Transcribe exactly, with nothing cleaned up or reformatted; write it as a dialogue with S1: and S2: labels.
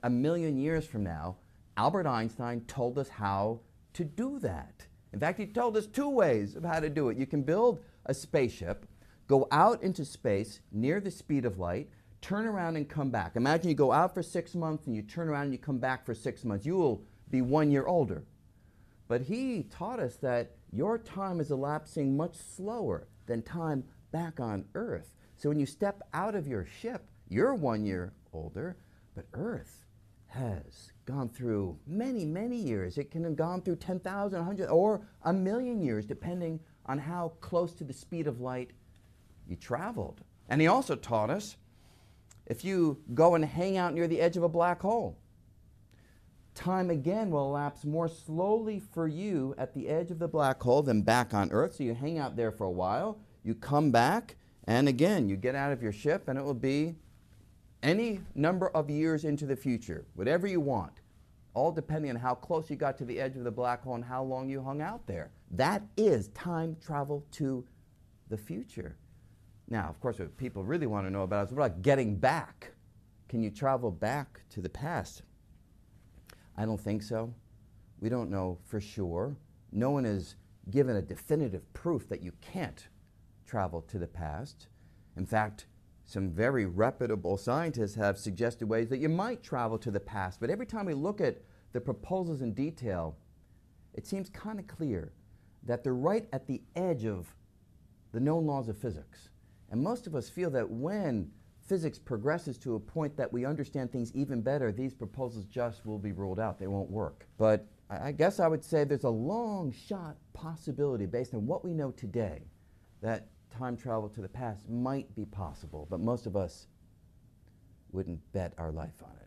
S1: a million years from now, Albert Einstein told us how to do that. In fact, he told us two ways of how to do it. You can build a spaceship, go out into space near the speed of light, turn around and come back. Imagine you go out for six months and you turn around and you come back for six months. You will be one year older. But he taught us that your time is elapsing much slower than time back on Earth. So when you step out of your ship, you're one year older, but Earth has gone through many, many years. It can have gone through ten thousand, one hundred, or a million years, depending on how close to the speed of light you traveled. And he also taught us, if you go and hang out near the edge of a black hole, time again will elapse more slowly for you at the edge of the black hole than back on Earth. So you hang out there for a while, you come back, and again, you get out of your ship, and it will be any number of years into the future, whatever you want, all depending on how close you got to the edge of the black hole and how long you hung out there. That is time travel to the future. Now, of course, what people really want to know about is what about getting back? Can you travel back to the past? I don't think so. We don't know for sure. No one has given a definitive proof that you can't travel to the past. In fact, some very reputable scientists have suggested ways that you might travel to the past, but every time we look at the proposals in detail, it seems kind of clear that they're right at the edge of the known laws of physics. And most of us feel that when physics progresses to a point that we understand things even better, these proposals just will be ruled out. They won't work. But I guess I would say there's a long shot possibility based on what we know today that time travel to the past might be possible, but most of us wouldn't bet our life on it.